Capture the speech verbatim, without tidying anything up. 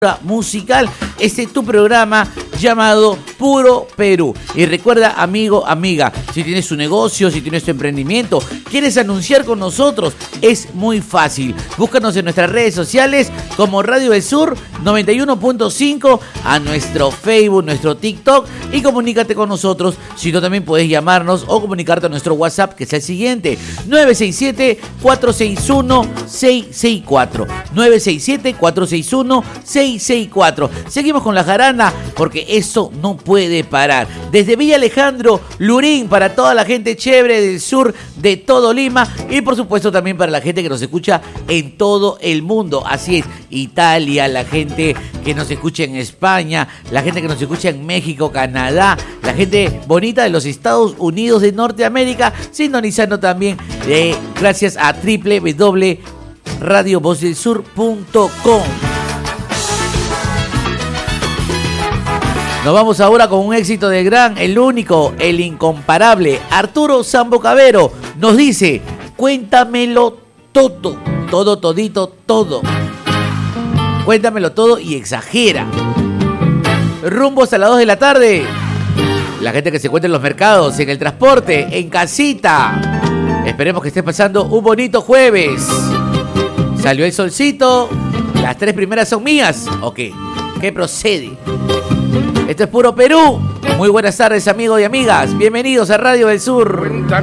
musical. Este es tu programa llamado Puro Perú. Y recuerda, amigo, amiga, si tienes tu negocio, si tienes tu emprendimiento, quieres anunciar con nosotros, es muy fácil. Búscanos en nuestras redes sociales como Radio del Sur noventa y uno punto cinco, a nuestro Facebook, nuestro TikTok, y comunícate con nosotros. Si no, también puedes llamarnos o comunicarte a nuestro WhatsApp, que es el siguiente: nueve seis siete, cuatro seis uno, seis seis cuatro. nueve seis siete, cuatro seis uno, seis seis cuatro. Seguimos con la jarana porque eso no puede parar. Desde Villa Alejandro, Lurín, para toda la gente chévere del sur de todo Lima, y por supuesto también para la gente que nos escucha en todo el mundo. Así es, Italia, la gente que nos escucha en España, la gente que nos escucha en México, Canadá, la gente bonita de los Estados Unidos de Norteamérica, sintonizando también eh, gracias a doble u doble u doble punto radio voz del sur punto com. Nos vamos ahora con un éxito del gran, el único, el incomparable Arturo Sambo Cabero. Nos dice: cuéntamelo todo, todo, todito, todo. Cuéntamelo todo y exagera. Rumbo hasta las dos de la tarde. La gente que se encuentra en los mercados, en el transporte, en casita. Esperemos que estés pasando un bonito jueves. Salió el solcito. Las tres primeras son mías. ¿O qué? ¿Qué procede? Esto es Puro Perú. Muy buenas tardes, amigos y amigas. Bienvenidos a Radio del Sur.